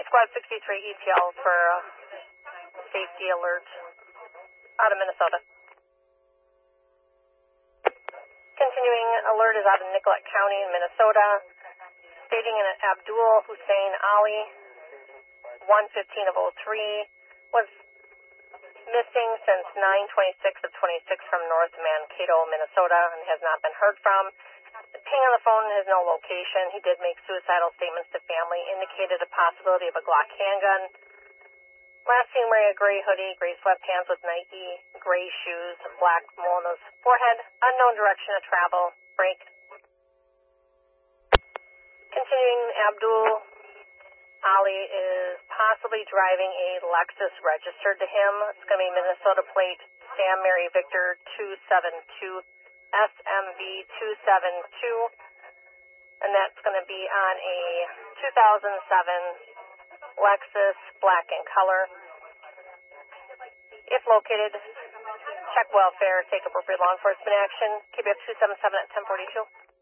Squad 63 ETL for safety alert out of Minnesota. Continuing alert is out of Nicollet County in Minnesota, stating that Abdul Hussein Ali, 115 of 03, was missing since 9/26 of 26 from North Mankato, Minnesota, and has not been heard from. The ping on the phone has no location. He did make suicidal statements to family, indicated a possibility of a Glock handgun. Last seen wearing a gray hoodie, gray sweatpants with Nike, gray shoes, black mole on his forehead, unknown direction of travel, break. Continuing, Abdul Ali is possibly driving a Lexus registered to him. It's going to be Minnesota plate Sam Mary Victor 272, SMV 272, and that's going to be on a 2007 Lexus, black in color. If located, check welfare, take appropriate law enforcement action. KBF 277 at 1042.